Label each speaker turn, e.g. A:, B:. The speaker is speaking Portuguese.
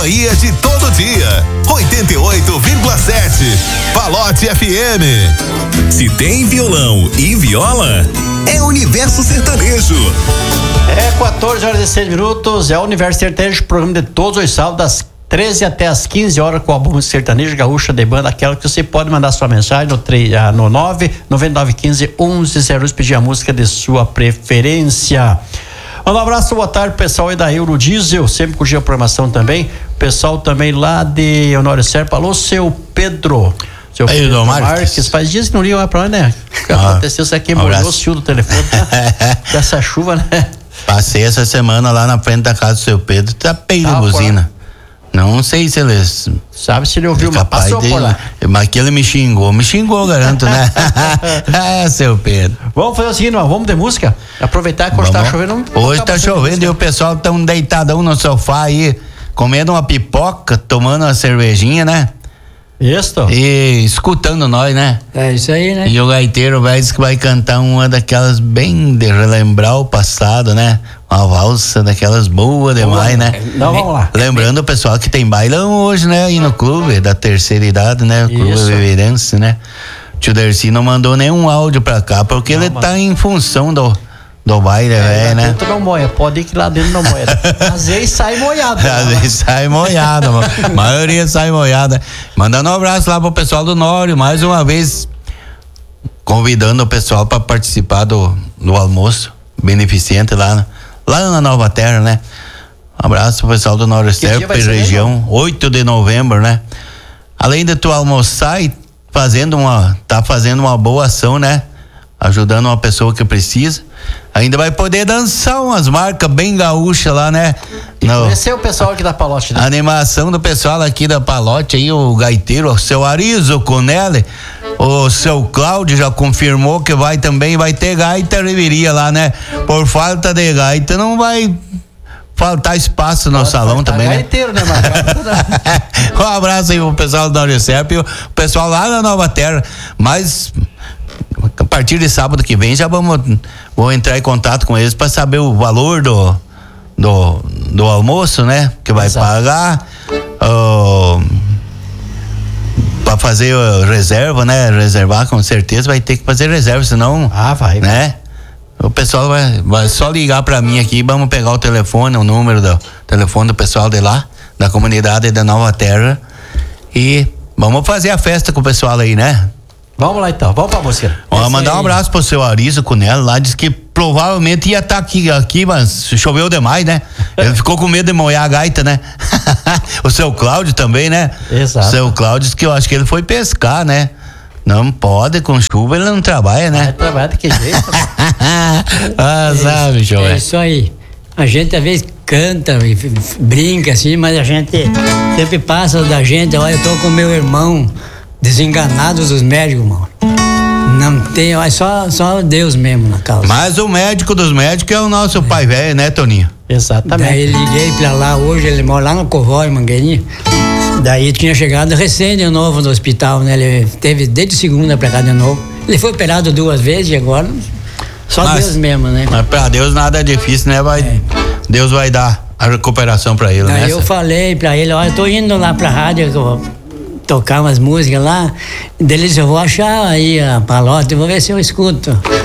A: companhia de todo dia. 88,7. Palote FM.
B: Se tem violão e viola, é Universo Sertanejo.
C: 14h16, é o Universo Sertanejo, programa de todos os sábados, das 13 até as 15 horas, com a música sertaneja gaúcha de banda, aquela que você pode mandar sua mensagem no 99915-1102, pedir a música de sua preferência. Um abraço, boa tarde, pessoal aí da Euro Diesel, sempre curtiu a programação também. Pessoal também lá de Honório Serpa. Alô, seu Pedro. Seu Pedro Marques. Faz dias que não liga mais pra lá, né? O que aconteceu? Isso aqui molhou o fio do telefone, tá? Com essa chuva, né?
D: Passei essa semana lá na frente da casa do seu Pedro, tapei de buzina. Não sei se ele...
C: Sabe se ele ouviu, mas passou por lá.
D: Mas que ele me xingou, garanto, né? Seu Pedro.
C: Vamos fazer o seguinte, vamos de música? Aproveitar que hoje tá chovendo.
D: Hoje tá chovendo e o pessoal tão deitadão no sofá aí, comendo uma pipoca, tomando uma cervejinha, né?
C: Isso.
D: E escutando nós, né?
E: É isso aí, né?
D: E o gaiteiro vai dizer que vai cantar uma daquelas bem de relembrar o passado, né? Uma valsa daquelas boas demais, né?
C: Não, vamos lá.
D: Lembrando o pessoal que tem bailão hoje, né? Aí no clube da terceira idade, né? O Clube Viveirense, né? O tio Dercy não mandou nenhum áudio pra cá, porque ele tá em função do baile, velho, né?
C: Dentro não moia, pode ir que lá dentro não moia. Às vezes sai moiado.
D: Às vezes sai moiada, mano. A maioria sai moiada. Mandando um abraço lá pro pessoal do Nório, mais uma vez convidando o pessoal para participar do almoço beneficente lá na Nova Terra, né? Um abraço pro pessoal do Nório Serpa e região, 8 de novembro, né? Além de tu almoçar e fazendo uma boa ação, né? Ajudando uma pessoa que precisa. Ainda vai poder dançar umas marcas bem gaúchas lá, né?
C: Esse é o pessoal aqui da Palote, né?
D: A animação do pessoal aqui da Palote aí, o gaiteiro, o seu Arizo Conelli, o seu Cláudio já confirmou que vai ter gaita reveria lá, né? Por falta de gaita não vai faltar espaço no salão também, né?
C: Gaiteiro, né,
D: Um abraço aí pro pessoal do Nório Serpa e o pessoal lá na Nova Terra. Mas a partir de sábado que vem já vou entrar em contato com eles para saber o valor do almoço, né? Que vai pagar para fazer reserva, né? Reservar com certeza vai ter que fazer reserva, senão
C: vai,
D: né? O pessoal vai só ligar para mim aqui, vamos pegar o telefone, o número do telefone do pessoal de lá, da comunidade da Nova Terra, e vamos fazer a festa com o pessoal aí, né?
C: Vamos lá então, vamos pra música.
D: Vamos mandar um abraço pro seu Arizo Cunello lá, disse que provavelmente ia estar aqui, mas choveu demais, né? Ele ficou com medo de molhar a gaita, né? O seu Cláudio também, né?
C: Exato.
D: O seu Cláudio disse que eu acho que ele foi pescar, né? Não pode, com chuva ele não trabalha, né?
C: Vai trabalhar de que jeito?
D: Sabe, João?
E: É isso aí. A gente às vezes canta e brinca assim, mas a gente sempre passa da gente. Olha, eu tô com meu irmão desenganado dos médicos, mano. Não tem, é só Deus mesmo na causa.
D: Mas o médico dos médicos é o nosso pai velho, né, Toninho?
C: Exatamente.
E: Daí liguei pra lá hoje, ele mora lá no Covó, em Mangueirinha. Daí tinha chegado recém de novo no hospital, né? Ele teve desde segunda pra cá de novo. Ele foi operado 2 vezes e agora só Deus mesmo, né?
D: Mas pra Deus nada é difícil, né? Deus vai dar a recuperação pra ele, né?
E: Daí eu falei pra ele, olha, eu tô indo lá pra rádio, que eu vou tocar umas músicas lá. Daí ele disse, eu vou achar aí a Palote, vou ver se eu escuto.